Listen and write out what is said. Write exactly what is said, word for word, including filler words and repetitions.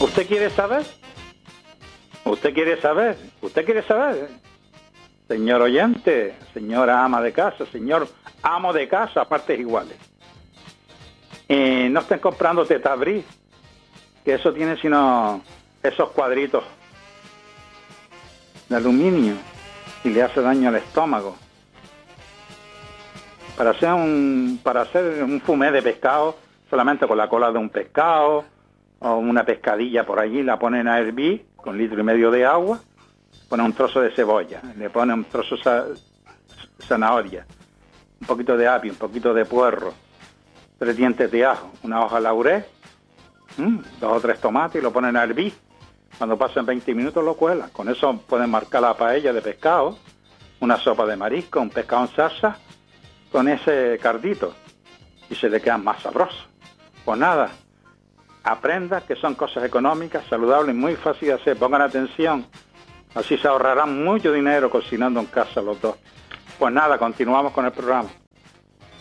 ¿Usted quiere saber? ¿Usted quiere saber? ¿Usted quiere saber? Señor oyente, señora ama de casa, señor amo de casa, a partes iguales. Eh, no estén comprando Tetabris, que eso tiene sino esos cuadritos de aluminio y le hace daño al estómago. Para hacer un para hacer un fumé de pescado, solamente con la cola de un pescado o una pescadilla por allí, la ponen a hervir con litro y medio de agua, ponen un trozo de cebolla, le ponen un trozo de zanahoria, un poquito de apio, un poquito de puerro, tres dientes de ajo, una hoja de laurel, mmm, dos o tres tomates y lo ponen a hervir. Cuando pasen veinte minutos lo cuelan. Con eso pueden marcar la paella de pescado, una sopa de marisco, un pescado en salsa, con ese cardito, y se le quedan más sabrosos. Pues nada, aprenda que son cosas económicas, saludables, muy fáciles de hacer. Pongan atención, así se ahorrarán mucho dinero cocinando en casa los dos. Pues nada, continuamos con el programa.